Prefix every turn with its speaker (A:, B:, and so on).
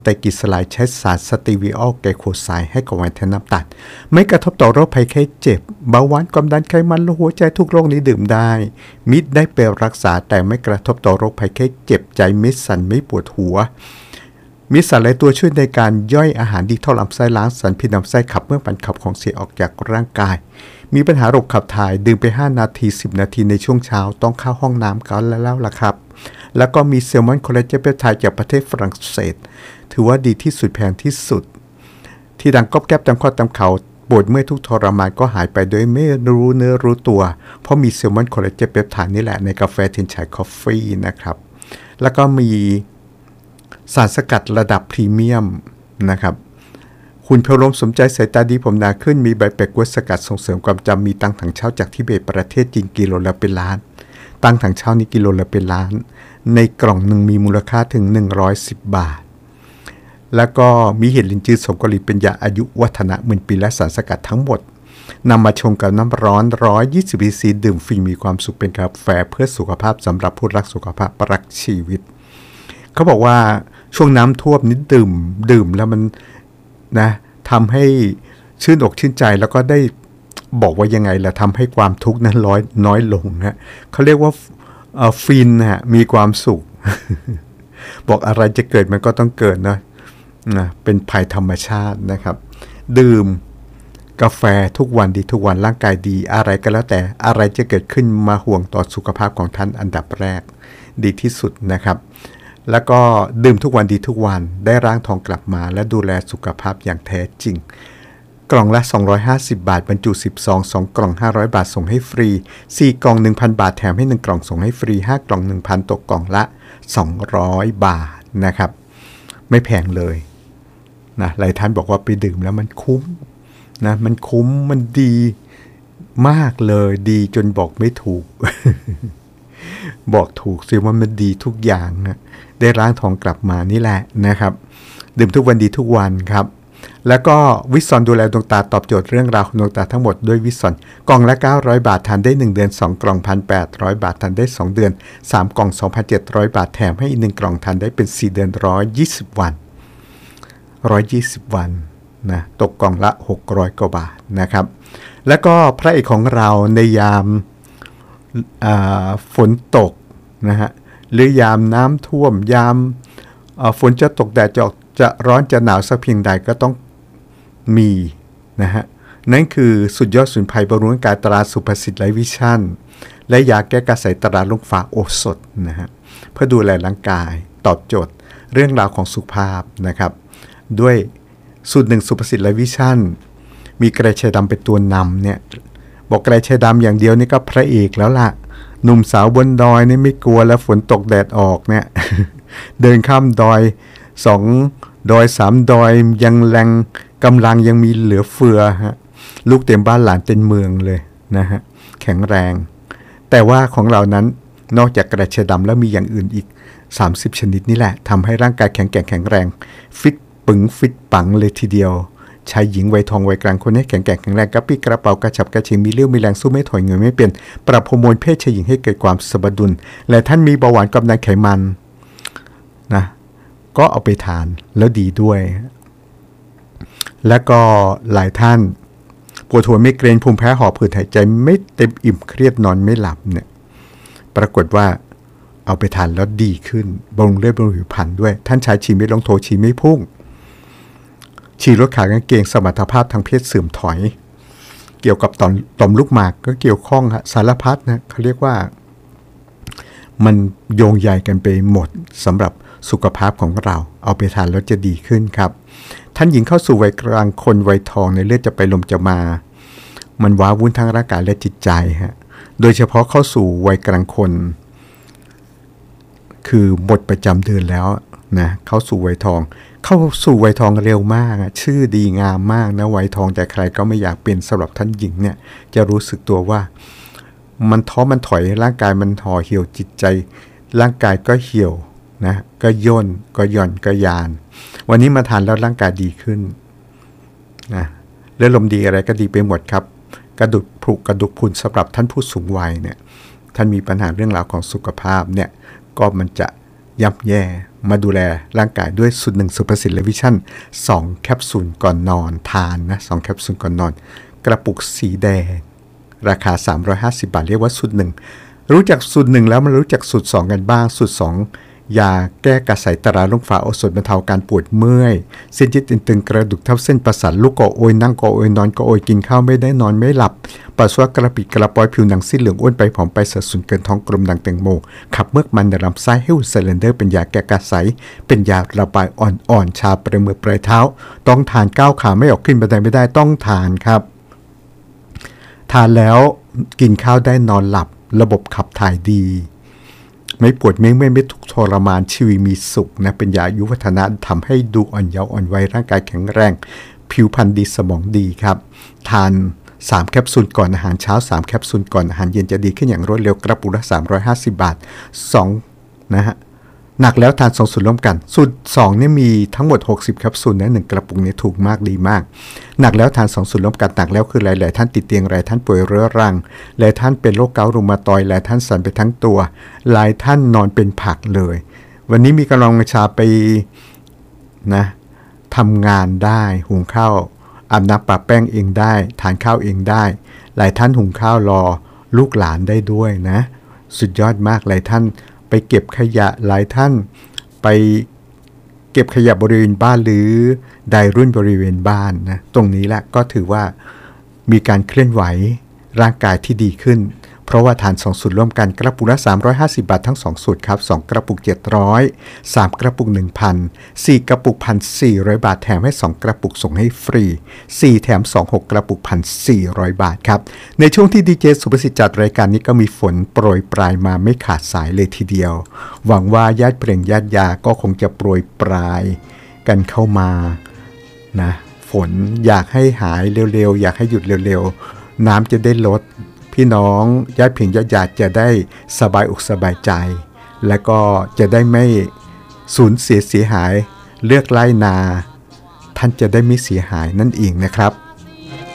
A: ไตรกลีเซอไรด์ใช้สารสตีวิออลไกลโคไซด์ให้กับไวน์แทนน้ำตาลไม่กระทบต่อโรคภัยไข้เจ็บเบาหวานความดันไขมันและหัวใจทุกโรคนี้ดื่มได้มิตรได้ไปรักษาแต่ไม่กระทบต่อโรคภัยไข้เจ็บใจไม่สั่นไม่ปวดหัวมีสารหลายตัวช่วยในการย่อยอาหารดีท่อลำไส้ล้างสารพิษลำไส้ขับเมื่อปันขับของเสียออกจากร่างกายมีปัญหาระบบขับถ่ายดื่มไป5นาที10นาทีในช่วงเช้าต้องเข้าห้องน้ำกันแล้วล่ะครับแล้วก็มีเซลมอนคอลลาเจนเปปไทด์จากประเทศฝรั่งเศสถือว่าดีที่สุดแพงที่สุดที่ดังก๊อบแก๊บตามข้อตามเขาปวดเมื่อยทุกทรมานก็หายไปโดยไม่รู้เนื้อรู้ตัวเพราะมีเซลมอนคอลลาเจนเปปไทด์นี่แหละในกาแฟเทนไชคอฟฟี่นะครับแล้วก็มีสารสกัดระดับพรีเมียมนะครับคุณเพลมสมใจสายตาดีผมหนาขึ้นมีใบแปะกล้วยสกัดส่งเสริมความจำมีตังถังเช่าจากทิเบตประเทศจีนกิโลละเป็นล้านตังถังเช่านี้กิโลละเป็นล้านในกล่องหนึ่งมีมูลค่าถึง110 บาทแล้วก็มีเห็ดลินจือสมกลิเป็นยาอายุวัฒนะหมื่นปีและสารสกัดทั้งหมดนำมาชงกับน้ำร้อน120 cc ดื่มฟรีมีความสุขเป็นกาแฟเพื่อสุขภาพสำหรับผู้รักสุขภาพรักชีวิตเขาบอกว่าช่วงน้ำท่วมนี้ดื่มแล้วมันนะทำให้ชื่นอกชื่นใจแล้วก็ได้บอกว่ายังไงล่ะทำให้ความทุกข์นั้นน้อยลงนะเขาเรียกว่าฟินนะมีความสุข บอกอะไรจะเกิดมันก็ต้องเกิดนะเป็นภัยธรรมชาตินะครับดื่มกาแฟทุกวันดีทุกวันร่างกายดีอะไรก็แล้วแต่อะไรจะเกิดขึ้นมาห่วงต่อสุขภาพของท่านอันดับแรกดีที่สุดนะครับแล้วก็ดื่มทุกวันดีทุกวันได้ร่างทองกลับมาและดูแลสุขภาพอย่างแท้จริงกล่องละ250 บาทบรรจุ10ซอง2กล่อง500 บาทส่งให้ฟรี4กล่อง 1,000 บาทแถมให้1กล่องส่งให้ฟรี5กล่อง 1,000 ตกกล่องละ200 บาทนะครับไม่แพงเลยนะหลายท่านบอกว่าไปดื่มแล้วมันคุ้มนะมันคุ้มมันดีมากเลยดีจนบอกไม่ถูก บอกถูกสิว่ามันดีทุกอย่างนะได้ล้างทองกลับมานี่แหละนะครับดื่มทุกวันดีทุกวันครับแล้วก็วิสอนดูแลดวงตาตอบโจทย์เรื่องราวของดวงตาทั้งหมดด้วยวิสอนกล่องละ900 บาททานได้1เดือน2กล่อง 1,800 บาททานได้2เดือน3กล่อง 2,700 บาทแถมให้อีก1กล่องทานได้เป็น4เดือน120 วัน120 วันนะตกกล่องละ600 กว่าบาทนะครับแล้วก็พระเอกของเราในยามฝนตกนะฮะหรือยามน้ำท่วมยามฝนจะตกแดดจะร้อนจะหนาวสักเพียงใดก็ต้องมีนะฮะนั่นคือสุดยอดสมุนไพรบำรุงร่างกายตราสุภสิทธิ์ไลท์วิชั่นและยาแก้กระสายตราลูกฟ้าโอสถนะฮะเพื่อดูแลร่างกายตอบโจทย์เรื่องราวของสุขภาพนะครับด้วยสูตร1สุภสิทธิ์ไลท์วิชั่นมีกระชายดำเป็นตัวนำเนี่ยบอกกระชายดำอย่างเดียวนี่ก็พระเอกแล้วล่ะหนุ่มสาวบนดอยนี่ไม่กลัวแล้วฝนตกแดดออกเนี่ย เดินข้ามดอย2 ดอย3 ดอยยังแรงกำลังยังมีเหลือเฟือฮะลูกเต็มบ้านหลานเต็มเมืองเลยนะฮะแข็งแรงแต่ว่าของเรานั้นนอกจากกระชายดำแล้วมีอย่างอื่นอีก30ชนิดนี่แหละทำให้ร่างกายแข็งแรงฟิตปึงฟิตปังเลยทีเดียวชายหญิงวัยทองวัยกลางคนให้แข็งแรงกระปี้กระเป๋ากระฉับกระเฉงมีเรี่ยวมีแรงสู้ไม่ถอยเงยไม่เป็นปรับฮอร์โมนเพศชายหญิงให้เกิดความสมดุลและท่านมีเบาหวานความดันไขมันนะก็เอาไปทานแล้วดีด้วยแล้วก็หลายท่านปวดหัวไมเกรนภูมิแพ้หอบหืดหายใจไม่เต็มอิ่มเครียดนอนไม่หลับเนี่ยปรากฏว่าเอาไปทานแล้วดีขึ้นบำรุงเลือดบำรุงผิวพรรณด้วยท่านชายฉี่ไม่ลงโถฉี่ไม่พุ่งฉี่ลดขากางเกงสมรรถภาพทางเพศเสื่อมถอยเกี่ยวกับต่อมลูกหมากก็เกี่ยวข้องฮะสารพัดนะเขาเรียกว่ามันโยงใยกันไปหมดสำหรับสุขภาพของเราเอาไปทานแล้วจะดีขึ้นครับท่านหญิงเข้าสู่วัยกลางคนวัยทองในเลือดจะไปลมจะมามันว้าวุ่นทั้งร่างกายและจิตใจฮะโดยเฉพาะเข้าสู่วัยกลางคนคือหมดประจำเดือนแล้วนะเข้าสู่วัยทองเร็วมากชื่อดีงามมากนะวัยทองแต่ใครก็ไม่อยากเป็นสำหรับท่านหญิงเนี่ยจะรู้สึกตัวว่ามันท้อมันถอยร่างกายมันห่อเหี่ยวจิตใจร่างกายก็เหี่ยวนะก็ย่นก็หย่อนก็ยานวันนี้มาทานแล้วร่างกายดีขึ้นนะเลือดลมดีอะไรก็ดีไปหมดครับกระดูกผุกระดูกพรุนสำหรับท่านผู้สูงวัยเนี่ยท่านมีปัญหาเรื่องราวของสุขภาพเนี่ยก็มันจะย่ำแย่มาดูแลร่างกายด้วยสูตร1 สุภสิทธิ์และวิชั่น2 แคปซูลก่อนนอนทานนะ2 แคปซูลก่อนนอนกระปุกสีแดงราคา350 บาทเรียกว่าสูตร1รู้จักสูตร1แล้วมารู้จักสูตร2กันบ้างสูตร2ยาแก้กระสายตราลงฝาโอสถบรรเทาการปวดเมื่อยเส้นยึดตึงกระดูกทับเส้นประสาทลุกก็โอยนั่งก็โอยนอนก็โอยกินข้าวไม่ได้นอนไม่หลับปัสสาวะกระปิดกระปอยผิวหนังซีดเหลืองอ้วนไปผอมไปสัดส่วนเกินท้องกลมดังแตงโมขับเมือกมันในลำไส้ให้หุ่นไซเลนเดอร์เป็นยาแก้กระสายเป็นยาระบายอ่อนๆชาปลายมือปลายเท้าต้องทานก้าวขาไม่ออกขึ้นบันไดไม่ได้ต้องทานครับทานแล้วกินข้าวได้นอนหลับระบบขับถ่ายดีไม่ปวดเมื่อยไม่ทุกข์ทรมานชีวิตมีสุขนะเป็นยาอายุวัฒนะทำให้ดูอ่อนเยาว์อ่อนวัยร่างกายแข็งแรงผิวพรรณดีสมองดีครับทาน3 แคปซูลก่อนอาหารเช้า3 แคปซูลก่อนอาหารเย็นจะดีขึ้นอย่างรวดเร็วกระปุกละ350 บาท2นะฮะหนักแล้วทาน2 สูตรร่วมกันสูตร2นี่มีทั้งหมด60 แคปซูลนะ1 กระปุกนี้ถูกมากดีมากหนักแล้วทาน2 สูตรร่วมกันหนักแล้วคือหลายๆท่านติดเตียงหลายท่านป่วยเรื้อรังหลายท่านเป็นโรคเกาต์รูมาตอยด์หลายท่านสั่นไปทั้งตัวหลายท่านนอนเป็นผักเลยวันนี้มีกำลังวังชาไปนะทำงานได้หุงข้าวอาบน้ำปะแป้งเองได้ทานข้าวเองได้หลายท่านหุงข้าวรอลูกหลานได้ด้วยนะสุดยอดมากหลายท่านไปเก็บขยะหลายท่านไปเก็บขยะบริเวณบ้านหรือไดรุ่นบริเวณบ้านนะตรงนี้แหละก็ถือว่ามีการเคลื่อนไหวร่างกายที่ดีขึ้นเพราะว่าทาน2 สูตรร่วมกันกระปุกละ350 บาททั้ง2 สูตรครับ2 กระปุก700 3 กระปุก 1,000 4 กระปุก 1,400 บาทแถมให้2 กระปุกส่งให้ฟรี4แถม2 6 กระปุก 1,400 บาทครับในช่วงที่ดีเจสุภสิทธิ์จัดรายการนี้ก็มีฝนโปรยปลายมาไม่ขาดสายเลยทีเดียวหวังว่าญาติเพลงญาติยาก็คงจะโปรยปลายกันเข้ามานะฝนอยากให้หายเร็วๆอยากให้หยุดเร็วๆน้ำจะได้ลดพี่น้องญาติเพียงญาติญาติจะได้สบายอกสบายใจและก็จะได้ไม่สูญเสียหายเลือกไล่นาท่านจะได้ไม่เสียหายนั่นเองนะครับ